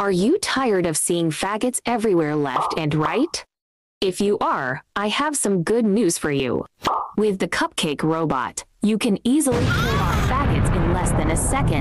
Are you tired of seeing faggots everywhere left and right? If you are, I have some good news for you. With the Cupcake Robot, you can easily kill off faggots in less than a second.